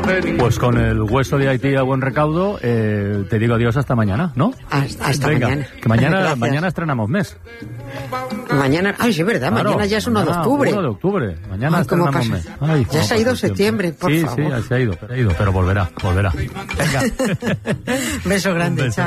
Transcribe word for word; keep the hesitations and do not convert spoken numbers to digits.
Pues con el hueso de Haití a buen recaudo, eh, te digo adiós hasta mañana, ¿no? Hasta, hasta Venga, mañana. Que mañana, Gracias. mañana estrenamos mes. Mañana, ay, sí, es verdad, Claro, mañana ya es uno de octubre. uno de octubre. Mañana Ay, ¿cómo estrenamos pasa? mes. Ay, Ya cómo se ha ido pasa el septiembre, tiempo. por sí, favor. Sí, sí, se ha ido, se ha ido, pero volverá, volverá. Venga. Beso grande, Un beso. chao.